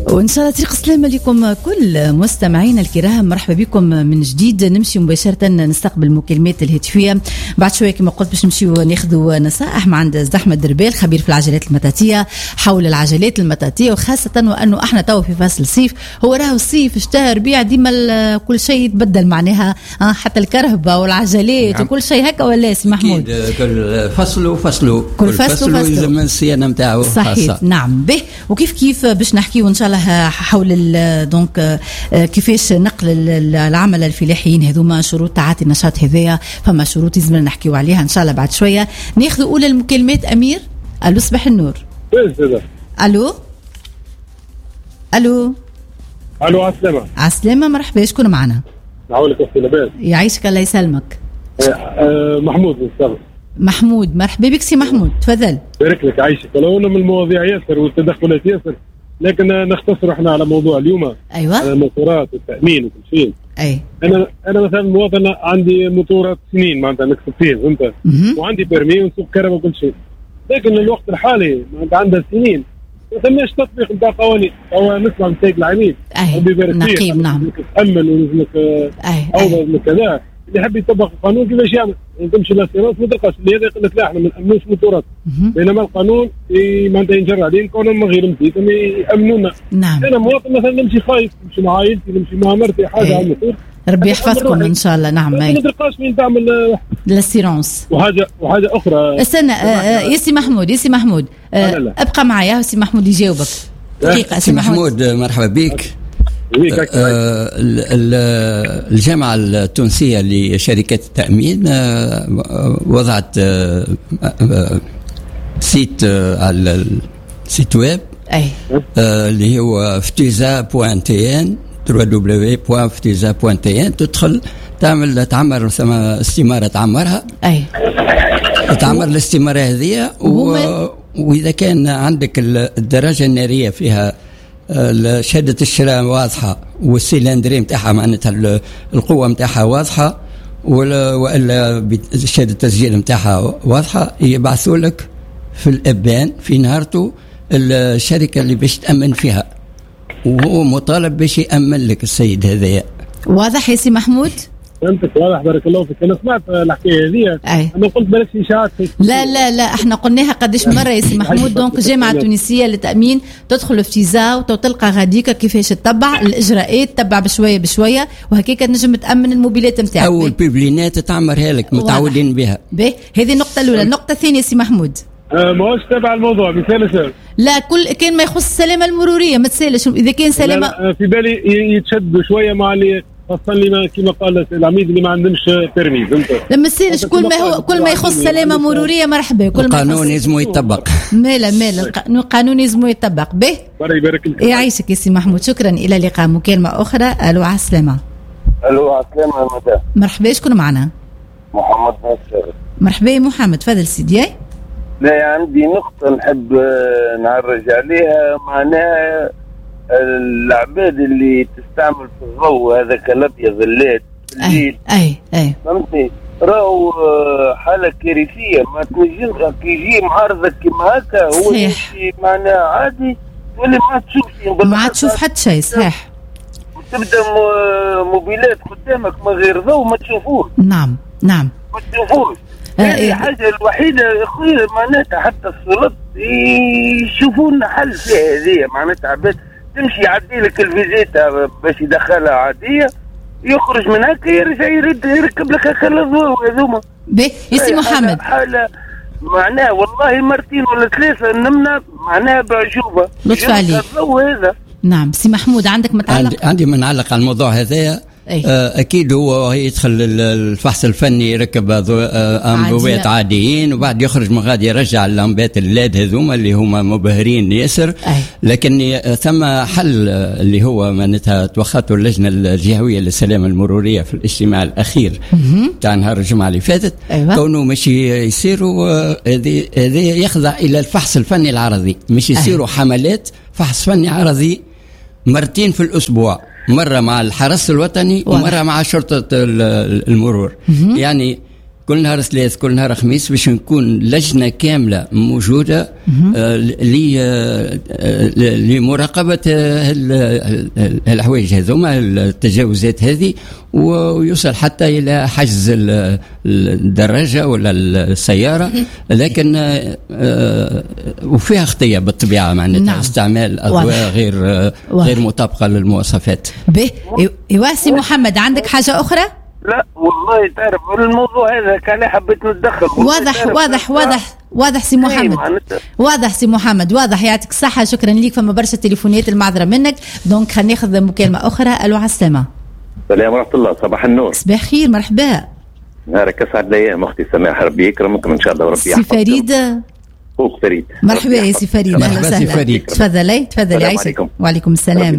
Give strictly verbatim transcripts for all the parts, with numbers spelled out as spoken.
وإن شاء الله طريق السلامة لكم كل مستمعينا الكرام. مرحبا بكم من جديد. نمشي مباشرة نستقبل المكالمات الهاتفية بعد شوية كما قلت باش نمشيو ناخذوا نصائح مع عند أحمد دربال خبير في العجلات المطاطية حول العجلات المطاطية، وخاصة وأنه احنا تو في فصل الصيف. هو راهو الصيف شتاء ربيع ديما كل شيء يتبدل معناها حتى الكرهبة والعجلات نعم. وكل شيء هكا ولا سي محمود؟ كل فصل وفصل كل فصل وفصل الصيانة نتاعو صحيح نعم. به وكيف كيف باش نحكيو إن شاء الله حول دونك كيفاش نقل العمل الفلاحيين هذوما شروط تعاطي النشاط هذايا، فما شروط لازم نحكيو عليها ان شاء الله بعد شويه. ناخذ اولى المكالمات. امير الو صباح النور. الو الو الو عسلامة. عسلامة مرحبا. شكون معنا؟ نعاونك اختي لاباس؟ يعيشك الله يسلمك. أه محمود مستغرب. محمود مرحبا بك سي محمود تفضل. بارك لك عايشك. لو من المواضيع ياسر والتدخلات ياسر، لكن نختصر احنا على موضوع اليوم. ايوه على الموتورات والتامين وكل شيء. اي انا انا مثلا مواطن عندي موتورات سنين معناتها نكسب فيه فهمت، وعندي بيرمي ونسوق كهرباء وكل شيء، لكن الوقت الحالي معناتها عندها سنين ما ثماش تطبيق نتاع قوانين. او نسمع من سيد العميد نقيب نعم تامن ولازمك اوضه لازمك كذا، اللي يحب يطبق القانون كيفاش يعمل؟ يعني تمشي للسيارات ما تلقاش اللي هذا يقول لك لا احنا ما نامنوش موتورات، بينما القانون معناتها ينجر عليه كونهم من غير مزيد يامنونا. نعم. انا مواطن مثلا نمشي خايف، نمشي مع عائلتي نمشي مع مرتي حاجه على الموتور، ربي يحفظكم ان شاء الله. نعم ما تلقاش مين تعمل لاسيرونس. وحاجه وحاجه اخرى. استنى يا سي محمود يا سي محمود آه ابقى معايا سي محمود يجاوبك دقيقه. سي محمود مرحبا بك. آه الجامعة التونسية لشركات التأمين آه وضعت آه آه سيت آه على السيت ويب أي. آه اللي هو فتيزا بوان تي ان دبليو دبليو بوان فتيزا بوان تي ان. تدخل تعمل تعمر ثم استمارة تعمرها. أي. تعمر الاستمارة هذه وإذا كان عندك الدرجة النارية فيها شهادة الشراء واضحة والسيلندري متاعها معناتها القوة متاعها واضحة وإلا شهادة التسجيل متاعها واضحة، يبعثوا لك في الإبان في نهارته الشركة اللي باش تأمن فيها، وهو مطالب باش يأمن لك السيد هذايا. واضح يا سي محمود؟ فهمتك واضح بارك الله فيك. انا سمعت الحكايه هذه انا قلت بلاش اشاعات. لا لا لا احنا قلناها قداش مره يا سي محمود. دونك الجامعه التونسيه للتامين تدخل في تيزا وتلقى غاديك كيفاش تتبع الاجراءات، تتبع بشويه بشويه وهكاك نجم تامن الموبيلات نتاعك. اول بيبلينات تعمرها لك متعودين بها. باهي هذه النقطه الاولى. النقطه الثانيه سي محمود أه ماهوش تابع الموضوع مثال. لا كل كان ما يخص السلامه المروريه ما تسالش اذا كان سلامه. لا لا في بالي يتشدوا شويه مع اللي خاصة اللي كما قال العميد اللي ما عندهمش ترمي فهمت. لما تسالش كل ما هو كل ما يخص سلامه مروريه مرحبا. كل ما القانون لازم يطبق. مالا مالا القانون لازم يطبق. به يبارك لك. يعيشك يا سي محمود. شكرا. الى اللقاء. مكالمه اخرى. الو عسلامه. الو عسلامه مدام. مرحبا. شكون معنا؟ محمد ناصر. مرحبا يا محمد تفضل سيدي. لا عندي نقطه نحب نعرج عليها، معناها العباد اللي تستعمل في الضوء هذاك الابيض الليل الليل اي اي فهمتني، راهو حاله كارثيه. ما تنجم كي يجي معارضك كيما هكا هو يمشي معناها عادي ولا ما تشوف ما تشوف حتى شيء. صحيح. تبدا موبيلات قدامك من غير ضوء ما تشوفوش. نعم نعم ما تشوفوش. هذه الحاجه الوحيده يا اخويا معناتها حتى السلطات يشوفوا لنا حل فيها هذه. معناتها عباد تمشي يعدي لك الفيزيتا باش يدخلها عاديه، يخرج من هكا يرجع يرد يركب لك هكا الضوء هذوما. باهي يا سي محمد حاله معناها والله مرتين ولا ثلاثه نمنا معناها بعجوبه. لطف عليك الضوء هذا. نعم سي محمود عندك متعلق؟ عندي, عندي منعلق على الموضوع هذا. أكيد هو يدخل الفحص الفني يركب أنبوبات عاديين وبعد يخرج من غادي يرجع اللمبات الليد هذوما اللي هما مبهرين ياسر. لكن ثم حل اللي هو معناتها توخته اللجنة الجهوية للسلامة المرورية في الاجتماع الأخير تاع نهار الجمعة اللي فاتت. أيوة. كونه مش يصيروا هذا يخضع إلى الفحص الفني العرضي، مش يصيروا حملات فحص فني عرضي مرتين في الأسبوع، مرة مع الحرس الوطني ومرة مع شرطة المرور. يعني كل نهار ثلاث كل نهار خميس باش نكون لجنة كاملة موجودة آه لمراقبة الحوايج هذوما التجاوزات هذه، ويوصل حتى إلى حجز الدراجة ولا السيارة، لكن آه وفيها خطية بالطبيعة معناتها. نعم. استعمال أضواء غير آه غير مطابقة للمواصفات. به يواسي محمد، عندك حاجة أخرى؟ لا والله تعرف الموضوع هذا كان حبيت نتدخل. واضح واضح واضح واضح سي محمد، واضح سي محمد، واضح. يعطيك الصحة، شكرا ليك. فما برشا تليفونات، المعذرة منك. دونك خلينا ناخذ مكالمة أخرى. ألو، على السلامة. السلام ورحمة الله. صباح النور. صباح خير، مرحبا. نهارك أسعد الأيام أختي سماح، ربي يكرمكم إن شاء الله وربي يحفظكم. سي فريد. أخوك فريد. مرحبا يا سي فريد، أهلا وسهلا. تفضلي تفضلي. عايشك. وعليكم السلام.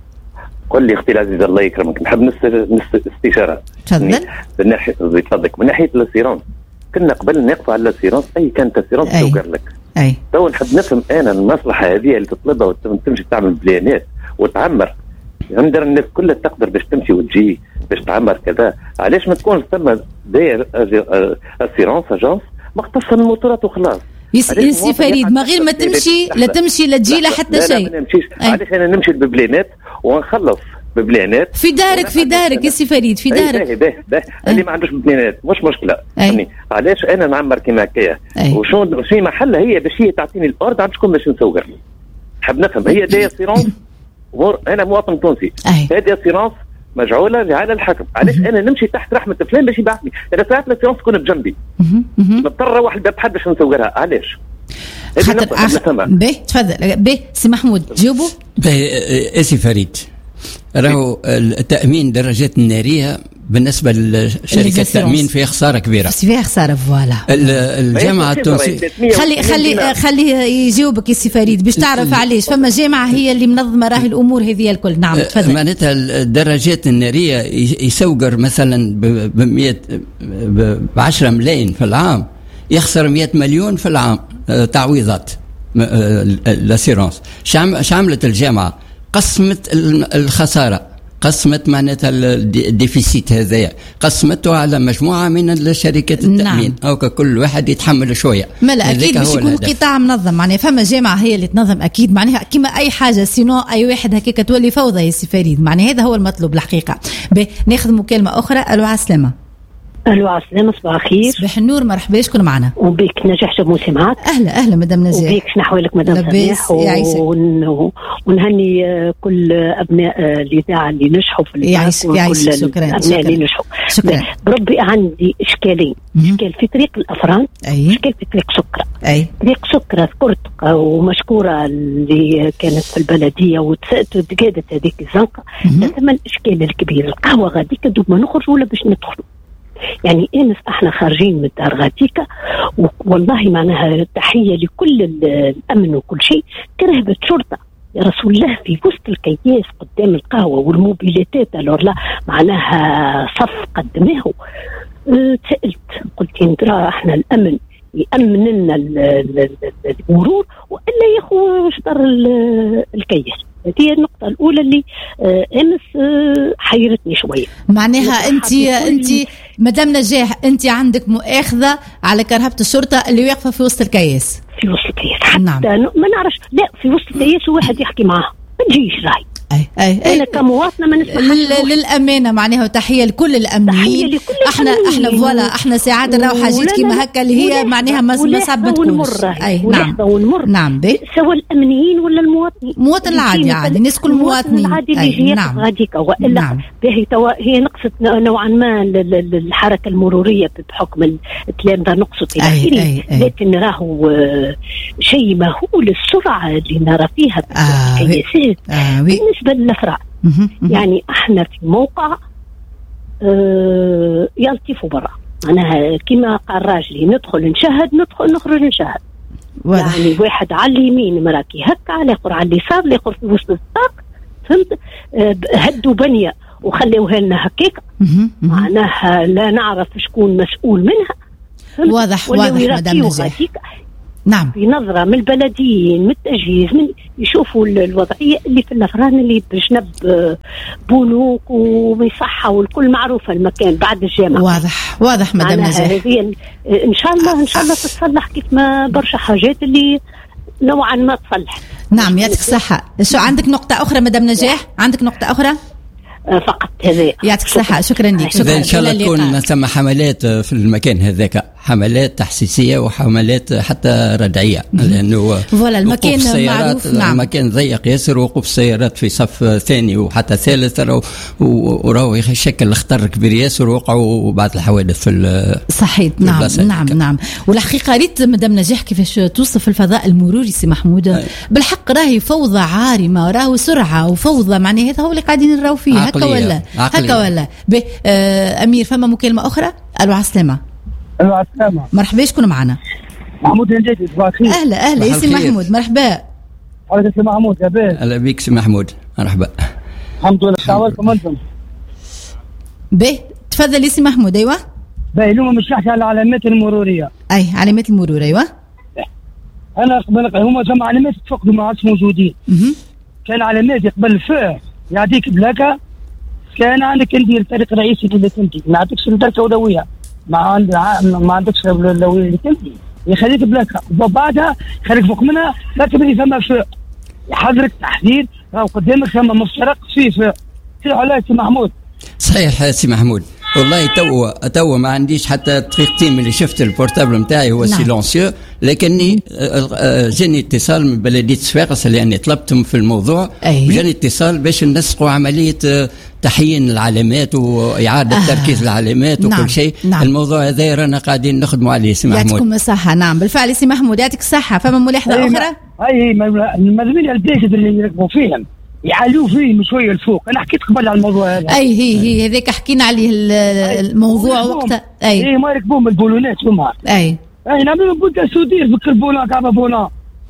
قل لي اختي العزيزه الله يكرمك، نحب نست استشاره. تفضل. من ناحيه فضلك من ناحيه الاسيرونس، كنا قبل نقفوا على الاسيرونس، اي كانت اسيرونس توقر لك. اي تو نحب نفهم انا المصلحه هذه اللي تطلبها وتمشي تعمل بلانات وتعمر، عندنا الناس كلها تقدر باش تمشي وتجي باش تعمر كذا، علاش ما تكونش ثم داير اسيرونس اجونس مختصه الموتورات وخلاص؟ يسي فريد، ما غير ما تمشي لا تمشي لا تجي لا حتى شيء. لا نمشيش، علاش انا نمشي ببلانات ونخلص ببلانات في دارك في دارك يا سي فريد، في دارك. باهي باهي باهي اللي ما عندوش بلانات مش مشكله، يعني علاش انا نعمر كيما هكايا؟ وشون في محلها هي باش هي تعطيني الارض عند شكون باش نسوق؟ نحب نفهم. هي دايره سيرونس، انا مواطن تونسي، هذه سيرونس مجعوله على الحكم، علاش انا نمشي تحت رحمه فلان باش يبعثني؟ انا ساعات السيرونس تكون بجنبي، نضطر نروح لباب حد باش نسوقها، علاش؟ خاطر أخ... به تفضل به سي محمود جاوبوا. به سي فريد، راهو التأمين درجات النارية بالنسبة لشركة التأمين فيها خسارة كبيرة. فيها خسارة فوالا. الجامعة التونسية خلي خلي خليه يجاوبك يا سي فريد باش تعرف علاش فما جامعة هي اللي منظمة راهي الأمور هذه الكل. نعم تفضل. معناتها الدرجات النارية يسوقر مثلا بمئة بعشرة ملايين في العام، يخسر مئة مليون في العام تعويضات الاسيرونس. شعملت الجامعة؟ قسمت الخسارة، قسمت معناتها الديفيسيت هذايا، قسمته على مجموعة من الشركات التأمين. نعم. أو كل واحد يتحمل شوية. ما لا أكيد باش يكون قطاع منظم، معناها فما جامعة هي اللي تنظم أكيد، معناها كما أي حاجة، سينو أي واحد هكاك تولي فوضى يا سي فريد. معناها هذا هو المطلوب الحقيقة. ناخذ مكالمة أخرى. ألو على السلامة. الو على السلامة. صباح الخير. صباح النور، مرحبا. شكون معنا؟ وبيك نجاح شموسي معك. اهلا اهلا مدام نجاح. وبيك شنو احوالك مدام سماح؟ ون... ونهني كل ابناء الاذاعه اللي نجحوا في الاذاعه، يعيشك. شكرا الابناء اللي نجحوا. شكرا. بربي عندي اشكالين، اشكال في طريق الافران، اشكال في طريق سكره. اي طريق سكره ذكرت ومشكوره اللي كانت في البلديه وتقادت هذيك الزنقه، ثم الاشكال الكبير القهوه غاديك دوب ما نخرج ولا باش ندخلوا، يعني انس احنا خارجين من الدار غاديكا، والله معناها تحيه لكل الامن وكل شيء، كرهبه شرطه يا رسول الله في وسط الكياس قدام القهوه والموبيليتات، الور لا معناها صف قدمه. أه سالت قلت ندرى احنا الامن يامن لنا المرور والا ياخذ شطر الكياس. هذه النقطة الأولى اللي آه أمس آه حيرتني شوية. معناها أنت أنت مدام نجاح أنت عندك مؤاخذة على كرهبة الشرطة اللي واقفة في وسط الكياس. في وسط الكياس حتى نعم. ما نعرفش، لا في وسط الكياس وواحد يحكي معها ما تجيش راي. أي أي أنا كمواطنة ما نسمح للأمانة، معناها وتحية لكل الأمنيين. احنا احنا فوالا احنا ساعات نراو حاجات كيما هكا اللي هي معناها ما صعب تكونش. أي نعم ونمر. نعم بي. سواء الأمنيين ولا المواطنين. المواطن العادي عادي، الناس كل مواطنين. العادي اللي يجي نعم. غاديك وإلا نعم. هي توا هي نقصت نوعا ما الحركة المرورية بحكم التلامذة نقصت إلى آخره، لكن راهو شيء مهول السرعة اللي نرى فيها بالكياسات بالنسبة للأفراد. يعني احنا في موقع اه يلطفوا برا، معناها كما قال راجلي ندخل نشاهد ندخل نخرج نشاهد. يعني واحد على اليمين مراكي هكا، على الاخر على اليسار، الاخر في وسط الساق، فهمت؟ اه هدوا بنيه وخلوها لنا هكاك، معناها لا نعرف شكون مسؤول منها. واضح واضح مدام نجاح. نعم بنظرة من البلديين من التجهيز من يشوفوا الوضعية اللي في النفران اللي بجنب بنوك ومصحة والكل معروفة المكان بعد الجامعة. واضح واضح مدام نجاح. إن شاء الله إن شاء الله تتصلح كيف ما برشا حاجات اللي نوعا ما تصلح. نعم يعطيك الصحة. شو عندك نقطة أخرى مدام نجاح؟ عندك نقطة أخرى؟ فقط هذا. يعطيك الصحة. شكرا لك. شكرا. إن شاء الله تكون ثم حملات في المكان هذاك، حملات تحسيسية وحملات حتى ردعية، لأنه فوالا المكان معروف. نعم. المكان ضيق ياسر، وقوف السيارات في صف ثاني وحتى ثالث وراهو يشكل خطر كبير ياسر، وقعوا بعض الحوادث في صحيح. نعم نعم نعم. والحقيقة ريت مدام نجاح كيفاش توصف الفضاء المروري سي محمود. أي. بالحق راهي فوضى عارمة، راهو سرعة وفوضى، معناها هذا هو اللي قاعدين نراو فيه. هكا ولا هكا ولا آه أمير فما مكالمة أخرى. ألو عسلامة. ألو عسلامة. مرحبا شكون معنا؟ محمود الجديد. أهلا أهلا يا سي محمود. مرحبا. حضرتك سي محمود يا بيه. أهلا بك سي محمود. مرحبا. الحمد لله. تعاونكم أنتم. به تفضل يا سي محمود. أيوة به اليوم مش نحكي على العلامات المرورية. أي علامات المرور. أيوة أنا قبل هما جمع علامات تفقدوا ما عادش موجودين. م- كان علامات قبل الفئة يعطيك بلاكة، كان عندك انت الطريق الرئيسي اللي كنتي ما عندكش الدركه اولويه، ما عند ما عندكش الاولويه اللي كنتي يخليك بلاكه، وبعدها خليك فوق منها لا تبني ثم فئة يحضرك تحديد راهو قدامك ثم مفترق فيه فئة. في على سي محمود. صحيح سي محمود. والله تو تو ما عنديش حتى دقيقتين من اللي شفت البورتابل نتاعي هو نعم. سيلونسيو، لكني جاني اتصال من بلديه صفاقس لاني طلبتهم في الموضوع. أيه. وجاني اتصال باش نسقوا عمليه تحيين العلامات واعاده آه. تركيز العلامات نعم. وكل شيء. نعم. الموضوع هذا رانا قاعدين نخدموا عليه سي محمود. يعطيكم الصحه. نعم بالفعل سي محمود يعطيك الصحه. فما ملاحظه أيه اخرى؟ اي المدمين البيت اللي يركبوا فيهم يعلوا فيه من شويه الفوق. انا حكيت قبل على الموضوع هذا. اي هي هي هذاك حكينا عليه الموضوع وقتها. اي اي ما يركبون بالبولونات هما. اي اي نعملوا بودا سودير في الكربونه كعبه بونا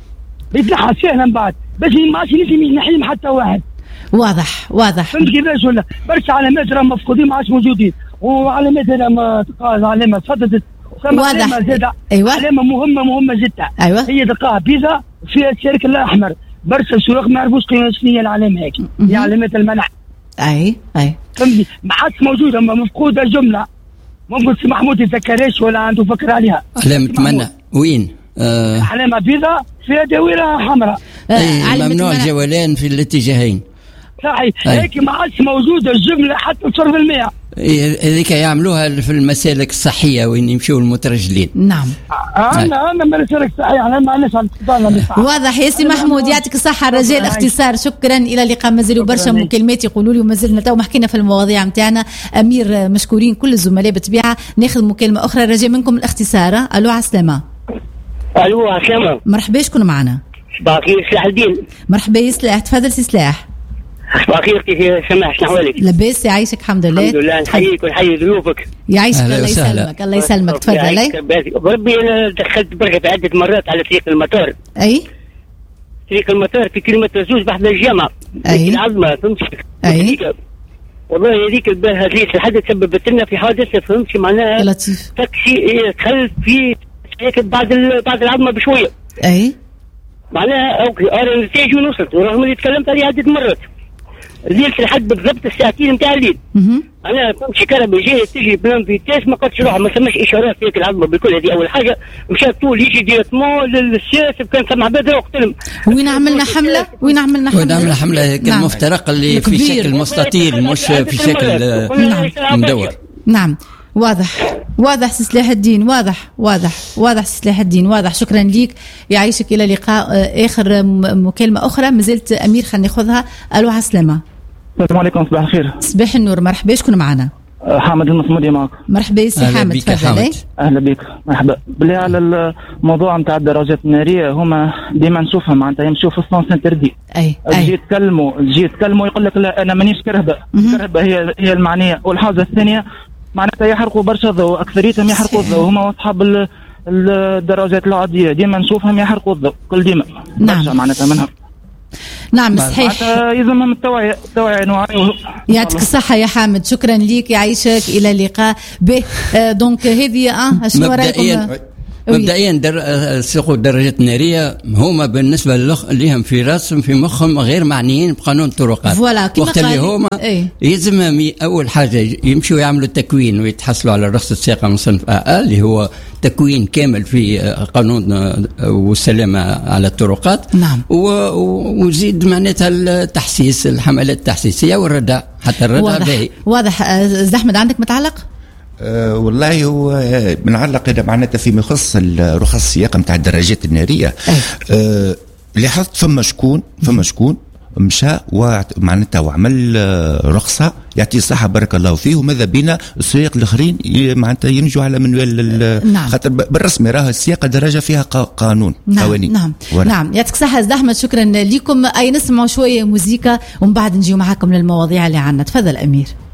يتلحى سهلا من بعد باش ما عادش لازم ينحيهم حتى واحد. واضح واضح. فهمت كيفاش ولا؟ برشا علامات راهم مفقودين ما عادش موجودين، وعلامات هذا ما تقال علامه تصددت. واضح. ايوه علامه مهمه مهمه جدا. ايوه هي تلقاها بيضاء فيها الشرك الاحمر. برشا السواق ما يعرفوش شنو هي العلامه هيك، هي علامات المنع. اي اي فهمتي ما عادش موجوده، مفقوده جمله. ممكن سي محمود يتذكرش ولا عنده فكره عليها. علامه منع وين؟ آه. علامه بيضاء فيها دائره حمراء. آه. ممنوع الجولان في الاتجاهين. صحيح. هيك ما عادش موجوده الجمله حتى صفر بالمئة. هذيك يعملوها في المسالك الصحيه وين يمشوا المترجلين. نعم. انا انا مسالك صحيه انا ما عنديش واضح يا سي محمود يعطيك الصحه. رجاء الاختصار. شكرا الى اللقاء. مازالوا برشا مكالمات يقولوا لي ومازلنا تو ما حكينا في المواضيع نتاعنا. امير مشكورين كل الزملاء بالطبيعه. ناخذ مكالمه اخرى. رجاء منكم الاختصار. الو عسلامه. الو عسلامه. مرحبا شكون معنا؟ صباح الخير سلاح الدين. مرحبا يا سلاح. تفضل سي سلاح. صباح الخير كيف سماح شنو احوالك؟ لاباس يعيشك الحمد لله. الحمد لله نحييك ونحيي ضيوفك. يعيشك الله يسلمك الله يسلمك. تفضل. بربي انا دخلت بركه عده مرات على طريق المطار. اي طريق المطار في كيلومتر زوج بحد الجامعة. اي العظمه فهمتي. اي والله هذيك البارحه هذيك الحادث سببت لنا في حادثه فهمتي معناها لطيف. تاكسي دخل في بعد بعد العظمه بشويه. اي معناها اوكي انا نتاجي ونوصلت ورغم اللي تكلمت عليه عده مرات. الليل في الحد بالضبط الساعتين نتاع الليل. انا فهمتي كهرباء جايه تجي بلان فيتاس ما قدرتش نروح، ما سماش اشارات فيك العظمه بالكل. هذه اول حاجه. مشى طول يجي ديريكتمون للسياسه كان سمع بدري وقتلهم. وين عملنا حمله؟ وين عملنا حمله؟ وين عملنا حمله كالمفترق اللي في شكل مستطيل مش في شكل مدور. نعم واضح واضح سلاح الدين. واضح واضح واضح سلاح الدين. واضح. شكرا ليك. يعيشك الى لقاء اخر. مكالمه اخرى مازلت امير خلينا ناخذها. الو عسلامه. السلام عليكم. صباح الخير. صباح النور. مرحبا شكون معنا؟ حامد المصمودي معك. مرحبا سي حامد. تفضل. اهلا بك. مرحبا. بالله على الموضوع نتاع الدراجات الناريه هما ديما نشوفهم معناتها يمشوا في السونس انتردي. اي تجي تكلموا تجي تكلموا يقول لك لا انا مانيش كرهبه. كرهبه هي هي المعنيه. والحاجه الثانيه معناتها يحرقوا برشا ضوء. اكثريتهم يحرقوا الضوء. هما اصحاب الدراجات العاديه ديما نشوفهم يحرقوا الضوء كل ديما. نعم. برشا معناتها منهم. نعم صحيح. يلزمهم التوعية التوعية نوعية. يعطيك الصحة يا حامد. شكرا ليك. يعيشك إلى اللقاء. به آه دونك هذه اه شنو رايكم؟ مبدئيا در... سوق الدراجات الناريه هما بالنسبه لهم في راسهم في مخهم غير معنيين بقانون الطرقات. وقت اللي هما ايه؟ يلزمهم اول حاجه يمشوا يعملوا تكوين ويتحصلوا على رخصه السياقه من صنف آ اللي هو تكوين كامل في قانون والسلامه على الطرقات. نعم. وزيد معناتها التحسيس، الحملات التحسيسيه والردع، حتى الردع باهي. واضح. احمد عندك متعلق؟ أه والله هو بنعلق هذا معناتها فيما يخص رخص السياقه نتاع الدراجات الناريه. أه لاحظت فما شكون فما شكون مشى ومعناتها وعمل رخصه يعطيه الصحه بارك الله فيه، وماذا بينا السياق الاخرين معناتها ينجوا على منوال. نعم. خاطر بالرسمي راه السياقه درجه فيها قانون. نعم. قوانين. نعم نعم. يعطيك الصحه استاذ احمد، شكرا لكم. اي نسمعوا شويه موسيقى ومن بعد نجيو معاكم للمواضيع اللي عندنا. تفضل امير.